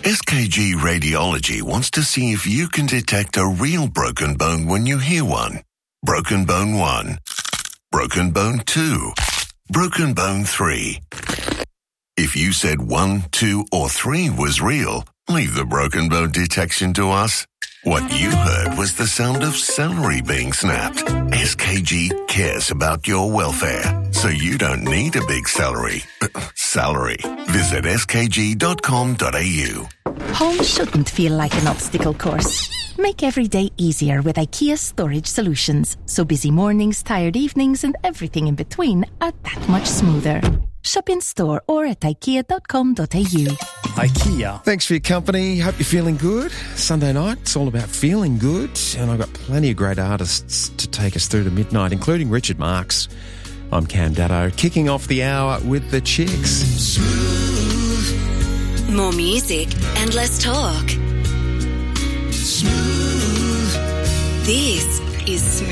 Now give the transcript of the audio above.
SKG Radiology wants to see if you can detect a real broken bone when you hear one. Broken bone 1. Broken bone 2. Broken bone 3. If you said 1, 2, or 3 was real, leave the broken bone detection to us. What you heard was the sound of celery being snapped. SKG cares about your welfare, so you don't need a big salary. Visit skg.com.au. Home shouldn't feel like an obstacle course. Make every day easier with IKEA Storage Solutions, so busy mornings, tired evenings, and everything in between are that much smoother. Shop in store or at ikea.com.au. IKEA. Thanks for your company. Hope you're feeling good. Sunday night, it's all about feeling good. And I've got plenty of great artists to take us through to midnight, including Richard Marx. I'm Cam Datto, kicking off the hour with the Chicks. Smooth. More music and less talk. Smooth. This is Smooth.